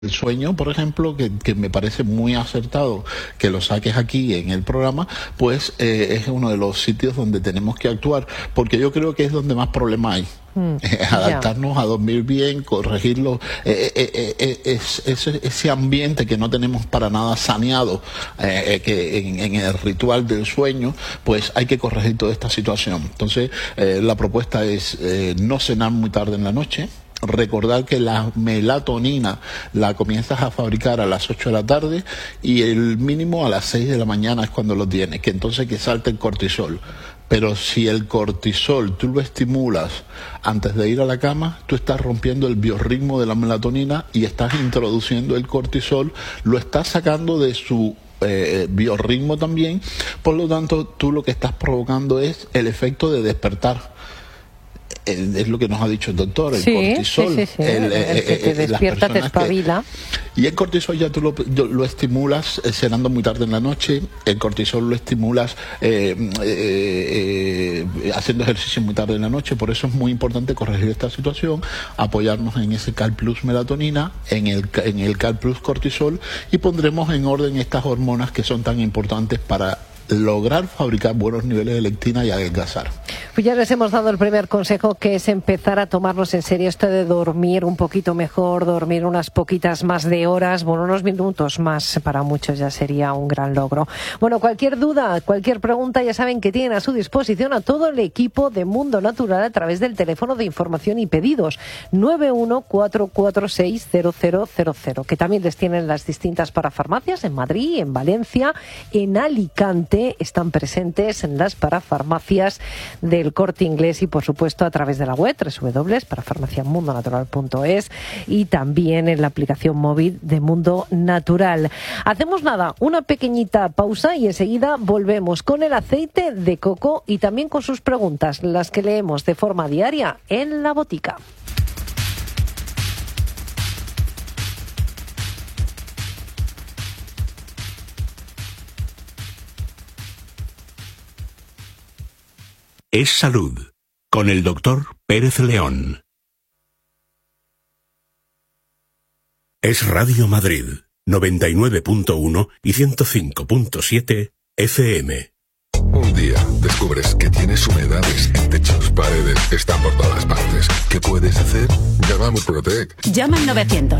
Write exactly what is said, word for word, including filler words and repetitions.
El sueño, por ejemplo, que, que me parece muy acertado que lo saques aquí en el programa, pues eh, es uno de los sitios donde tenemos que actuar, porque yo creo que es donde más problema hay. Mm, adaptarnos yeah. a dormir bien, corregirlo, eh, eh, eh, es, ese, ese ambiente que no tenemos para nada saneado, eh, que en, en el ritual del sueño, pues hay que corregir toda esta situación. Entonces, eh, la propuesta es eh, no cenar muy tarde en la noche. Recordar que la melatonina la comienzas a fabricar a las ocho de la tarde y el mínimo a las seis de la mañana es cuando lo tienes, que entonces que salte el cortisol. Pero si el cortisol tú lo estimulas antes de ir a la cama, tú estás rompiendo el biorritmo de la melatonina y estás introduciendo el cortisol, lo estás sacando de su eh, biorritmo también, por lo tanto tú lo que estás provocando es el efecto de despertar. Es lo que nos ha dicho el doctor, el sí, cortisol. Sí, sí, sí. El, el, el que te despierta, te espabila. Que, y el cortisol ya tú lo, lo estimulas eh, cenando muy tarde en la noche, el cortisol lo estimulas eh, eh, eh, haciendo ejercicio muy tarde en la noche, por eso es muy importante corregir esta situación, apoyarnos en ese Cal Plus melatonina, en el, en el Cal Plus cortisol, y pondremos en orden estas hormonas que son tan importantes para lograr fabricar buenos niveles de lectina y adelgazar. Pues ya les hemos dado el primer consejo, que es empezar a tomarnos en serio esto de dormir un poquito mejor, dormir unas poquitas más de horas, bueno, unos minutos más para muchos ya sería un gran logro. Bueno, cualquier duda, cualquier pregunta, ya saben que tienen a su disposición a todo el equipo de Mundo Natural a través del teléfono de información y pedidos nueve uno cuatro cuatro seis cero cero cero cero, que también les tienen las distintas parafarmacias en Madrid, en Valencia, en Alicante. Están presentes en las parafarmacias del Corte Inglés y, por supuesto, a través de la web doble u doble u doble u punto parafarmacia mundo natural punto es y también en la aplicación móvil de Mundo Natural. Hacemos nada, una pequeñita pausa y enseguida volvemos con el aceite de coco y también con sus preguntas, las que leemos de forma diaria en la botica. Es Salud, con el doctor Pérez León. Es Radio Madrid, noventa y nueve punto uno y ciento cinco punto siete F M. Un día descubres que tienes humedades en techos, paredes, están por todas partes. ¿Qué puedes hacer? Llama a Murprotec. Llama al novecientos.